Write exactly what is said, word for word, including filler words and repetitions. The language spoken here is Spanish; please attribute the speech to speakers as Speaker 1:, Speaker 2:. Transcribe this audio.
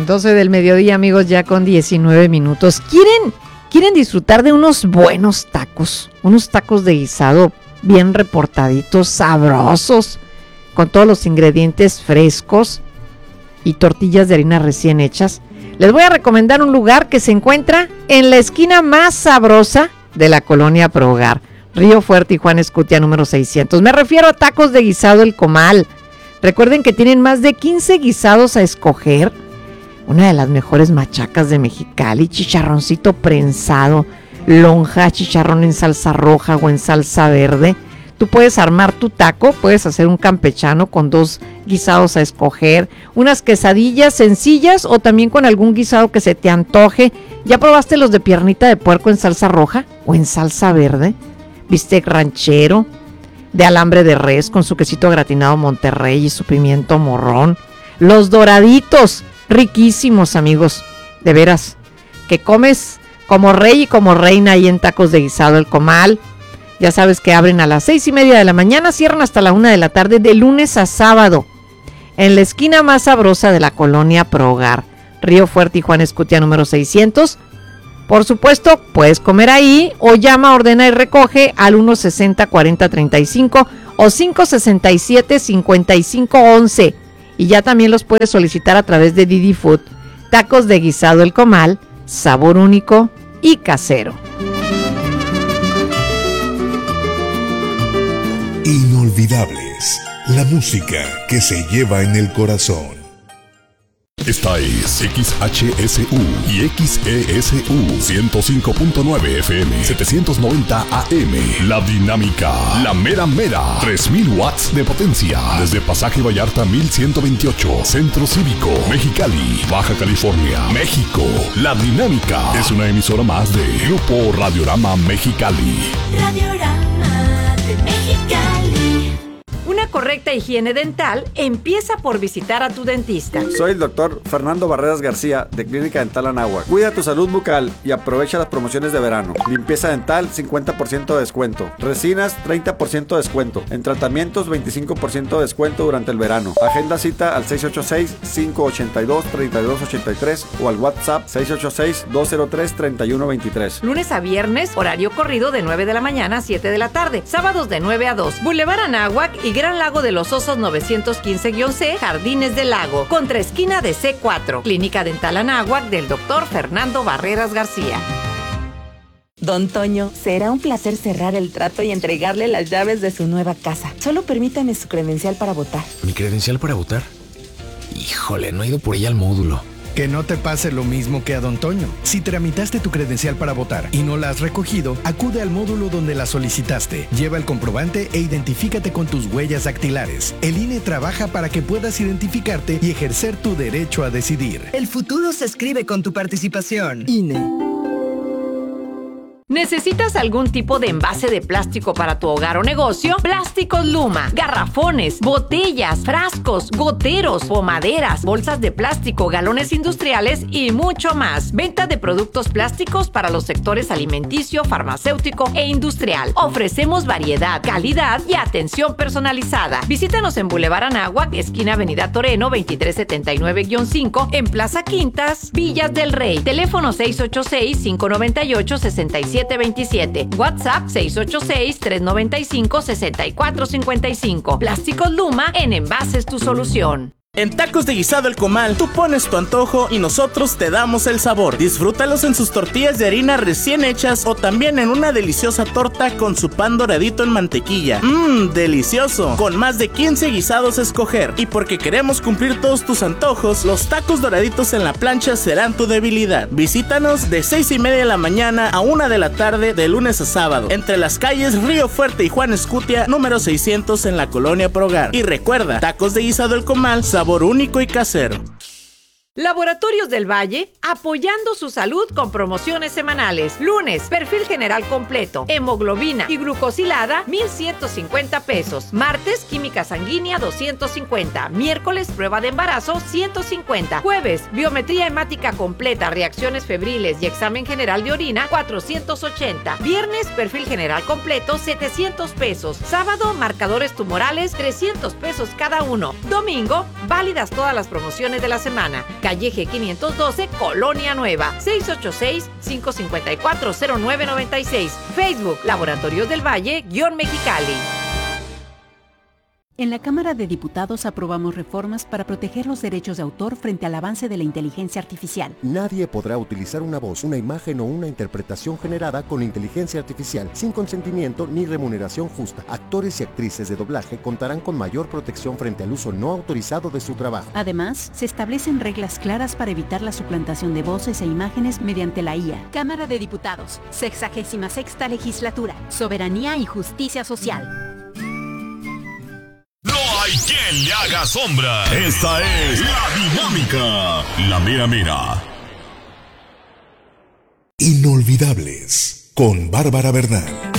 Speaker 1: doce del mediodía, amigos, ya con diecinueve minutos. ¿Quieren, quieren disfrutar de unos buenos tacos? Unos tacos de guisado bien reportaditos, sabrosos, con todos los ingredientes frescos y tortillas de harina recién hechas. Les voy a recomendar un lugar que se encuentra en la esquina más sabrosa de la colonia Pro Hogar, Río Fuerte y Juan Escutia número seiscientos. Me refiero a Tacos de Guisado El Comal. Recuerden que tienen más de quince guisados a escoger. Una de las mejores machacas de Mexicali, chicharroncito prensado, lonja, chicharrón en salsa roja o en salsa verde. Tú puedes armar tu taco, puedes hacer un campechano con dos guisados a escoger, unas quesadillas sencillas o también con algún guisado que se te antoje. ¿Ya probaste los de piernita de puerco en salsa roja o en salsa verde? Bistec ranchero, de alambre de res con su quesito gratinado Monterrey y su pimiento morrón. Los doraditos, riquísimos, amigos, de veras, que comes como rey y como reina ahí en Tacos de Guisado El Comal. Ya sabes que abren a las seis y media de la mañana, cierran hasta la una de la tarde, de lunes a sábado, en la esquina más sabrosa de la colonia Pro Hogar, Río Fuerte y Juan Escutia número seiscientos. Por supuesto, puedes comer ahí o llama, ordena y recoge al uno sesenta cuarenta treinta y cinco o cinco sesenta y siete cincuenta y cinco once. Y ya también los puedes solicitar a través de Didi Food. Tacos de Guisado El Comal, sabor único y casero.
Speaker 2: Inolvidables, la música que se lleva en el corazón.
Speaker 3: Esta es X H S U y X E S U ciento cinco punto nueve F M, setecientos noventa A M. La Dinámica, la mera mera, tres mil watts de potencia. Desde Pasaje Vallarta mil ciento veintiocho, Centro Cívico, Mexicali, Baja California, México. La Dinámica es una emisora más de Grupo Radiorama Mexicali.
Speaker 4: Radiorama de Mexicali.
Speaker 1: Una correcta higiene dental empieza por visitar a tu dentista.
Speaker 5: Soy el doctor Fernando Barreras García, de Clínica Dental Anáhuac. Cuida tu salud bucal y aprovecha las promociones de verano. Limpieza dental, cincuenta por ciento de descuento. Resinas, treinta por ciento de descuento. En tratamientos, veinticinco por ciento de descuento durante el verano. Agenda cita al seis ocho seis, cinco ocho dos, tres dos ocho tres o al WhatsApp seis ocho seis, dos cero tres, tres uno dos tres.
Speaker 1: Lunes a viernes, horario corrido de nueve de la mañana a siete de la tarde. Sábados de nueve a dos. Boulevard Anáhuac y Gran Lago de los Osos novecientos quince C, Jardines del Lago, contra esquina de C cuatro. Clínica Dental Anáhuac del doctor Fernando Barreras García.
Speaker 6: Don Toño, será un placer cerrar el trato y entregarle las llaves de su nueva casa. Solo permítame su credencial para votar.
Speaker 7: ¿Mi credencial para votar? Híjole, no he ido por ella al módulo.
Speaker 8: Que no te pase lo mismo que a Don Toño. Si tramitaste tu credencial para votar y no la has recogido, acude al módulo donde la solicitaste. Lleva el comprobante e identifícate con tus huellas dactilares. El I N E trabaja para que puedas identificarte y ejercer tu derecho a decidir.
Speaker 9: El futuro se escribe con tu participación. I N E.
Speaker 1: ¿Necesitas algún tipo de envase de plástico para tu hogar o negocio? Plásticos Luma, garrafones, botellas, frascos, goteros, pomaderas, bolsas de plástico, galones industriales y mucho más. Venta de productos plásticos para los sectores alimenticio, farmacéutico e industrial. Ofrecemos variedad, calidad y atención personalizada. Visítanos en Boulevard Anáhuac, esquina Avenida Toreno, veintitrés setenta y nueve guión cinco, en Plaza Quintas, Villas del Rey. Teléfono seis ocho seis, cinco nueve ocho, seis siete veintisiete. WhatsApp seis ocho seis, tres nueve cinco, seis cuatro cinco cinco. Plásticos Luma, en envases tu solución.
Speaker 10: En Tacos de Guisado El Comal, tú pones tu antojo y nosotros te damos el sabor. Disfrútalos en sus tortillas de harina recién hechas o también en una deliciosa torta con su pan doradito en mantequilla. Mmm, delicioso. Con más de quince guisados a escoger. Y porque queremos cumplir todos tus antojos, los tacos doraditos en la plancha serán tu debilidad. Visítanos de seis y media de la mañana a una de la tarde de lunes a sábado, entre las calles Río Fuerte y Juan Escutia número seiscientos en la colonia Pro Hogar. Y recuerda, Tacos de Guisado El Comal, sabor único y casero.
Speaker 1: Laboratorios del Valle, apoyando su salud con promociones semanales. Lunes, perfil general completo, hemoglobina y glucosilada, mil ciento cincuenta pesos. Martes, química sanguínea, doscientos cincuenta. Miércoles, prueba de embarazo, ciento cincuenta. Jueves, biometría hemática completa, reacciones febriles y examen general de orina, cuatrocientos ochenta. Viernes, perfil general completo, setecientos pesos. Sábado, marcadores tumorales, trescientos pesos cada uno. Domingo, válidas todas las promociones de la semana. calle G quinientos doce, Colonia Nueva, seis ocho seis, cinco cinco cuatro, cero nueve nueve seis. Facebook, Laboratorios del Valle, guión Mexicali.
Speaker 11: En la Cámara de Diputados aprobamos reformas para proteger los derechos de autor frente al avance de la inteligencia artificial.
Speaker 12: Nadie podrá utilizar una voz, una imagen o una interpretación generada con inteligencia artificial sin consentimiento ni remuneración justa. Actores y actrices de doblaje contarán con mayor protección frente al uso no autorizado de su trabajo.
Speaker 11: Además, se establecen reglas claras para evitar la suplantación de voces e imágenes mediante la I A. Cámara de Diputados, sexagésima sexta legislatura, soberanía y justicia social.
Speaker 3: No hay quien le haga sombra. Esta es La Dinámica, la mera mera.
Speaker 2: Inolvidables con Bárbara Bernal.